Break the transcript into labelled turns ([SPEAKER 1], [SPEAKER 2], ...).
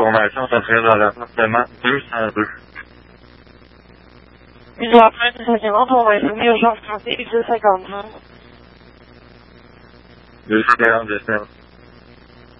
[SPEAKER 1] informations, ça serait dans l'appartement 202.
[SPEAKER 2] Puis la fin de seconde, on va essayer urgence santé 252.
[SPEAKER 1] 242.